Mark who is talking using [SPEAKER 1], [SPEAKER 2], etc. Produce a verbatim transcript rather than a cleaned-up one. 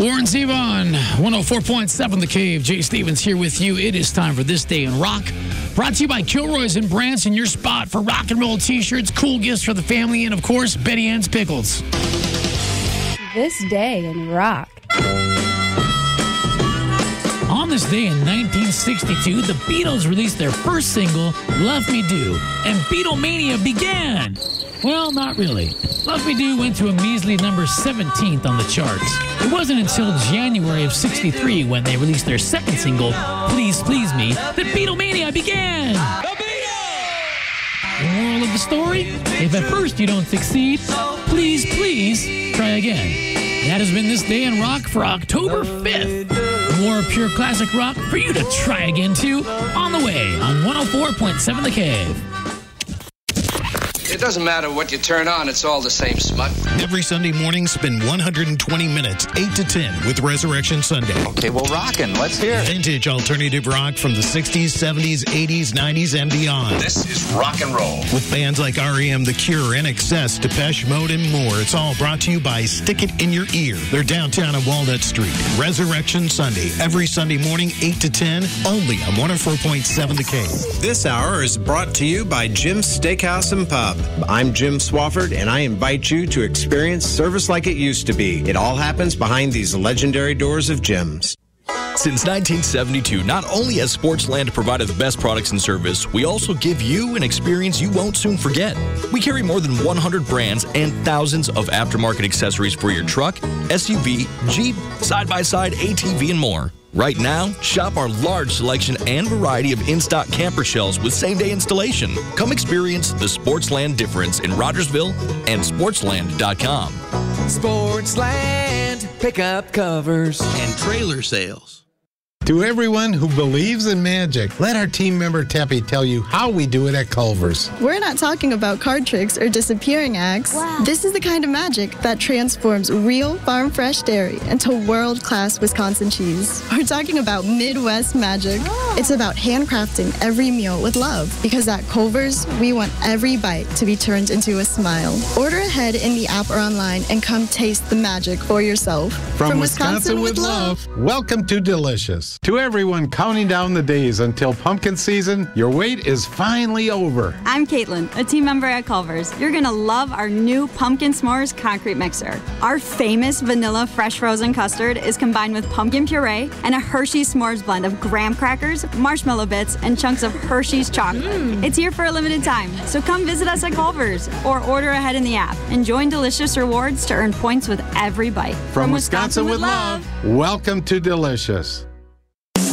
[SPEAKER 1] Warren Zevon, one oh four point seven The Cave. Jay Stevens here with you. It is time for This Day in Rock. Brought to you by Kilroy's and Branson, your spot for rock and roll t-shirts, cool gifts for the family, and, of course, Betty Ann's Pickles.
[SPEAKER 2] This Day in Rock.
[SPEAKER 1] On this day in nineteen sixty-two, the Beatles released their first single, Love Me Do, and Beatlemania began. Well, not really. Love Me Do went to a measly number seventeenth on the charts. It wasn't until January of sixty-three when they released their second single, Please Please Me, that Beatlemania began. The Beatles! The moral of the story? If at first you don't succeed, please, please try again. That has been This Day in Rock for October fifth. More pure classic rock for you to try again to on the way on one oh four point seven The Cave.
[SPEAKER 3] It doesn't matter what you turn on, it's all the same smut.
[SPEAKER 4] Every Sunday morning, spend one hundred twenty minutes, eight to ten, with Resurrection Sunday.
[SPEAKER 5] Okay, well, rockin'. Let's hear it.
[SPEAKER 4] Vintage alternative rock from the sixties, seventies, eighties, nineties, and beyond.
[SPEAKER 6] This is rock and roll.
[SPEAKER 4] With bands like R E M, The Cure, N X S, Depeche Mode, and more. It's all brought to you by Stick It in Your Ear. They're downtown on Walnut Street. Resurrection Sunday, every Sunday morning, eight to ten, only on one oh four point seven The Cave.
[SPEAKER 7] This hour is brought to you by Jim's Steakhouse and Pub. I'm Jim Swafford, and I invite you to experience service like it used to be. It all happens behind these legendary doors of Jim's.
[SPEAKER 8] Since nineteen seventy-two, not only has Sportsland provided the best products and service, we also give you an experience you won't soon forget. We carry more than one hundred brands and thousands of aftermarket accessories for your truck, S U V, Jeep, side-by-side, A T V, and more. Right now, shop our large selection and variety of in-stock camper shells with same-day installation. Come experience the Sportsland difference in Rogersville and sportsland dot com.
[SPEAKER 9] Sportsland, pickup covers
[SPEAKER 10] and trailer sales.
[SPEAKER 11] To everyone who believes in magic, let our team member Teppy tell you how we do it at Culver's.
[SPEAKER 12] We're not talking about card tricks or disappearing acts. Wow. This is the kind of magic that transforms real farm-fresh dairy into world-class Wisconsin cheese. We're talking about Midwest magic. Oh. It's about handcrafting every meal with love, because at Culver's, we want every bite to be turned into a smile. Order ahead in the app or online and come taste the magic for yourself.
[SPEAKER 11] From, From Wisconsin, Wisconsin with love, love, welcome to Delicious. To everyone counting down the days until pumpkin season, your wait is finally over.
[SPEAKER 13] I'm Caitlin, a team member at Culver's. You're going to love our new Pumpkin S'mores concrete mixer. Our famous vanilla fresh frozen custard is combined with pumpkin puree and a Hershey's S'mores blend of graham crackers, marshmallow bits, and chunks of Hershey's chocolate. Mm. It's here for a limited time, so come visit us at Culver's or order ahead in the app and join Delicious Rewards to earn points with every bite.
[SPEAKER 11] From, From Wisconsin, Wisconsin with love, love, welcome to Delicious.